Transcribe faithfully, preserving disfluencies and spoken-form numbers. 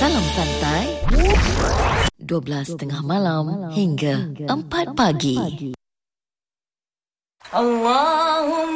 Salam santai. dua belas tengah malam hingga empat pagi. Allahumma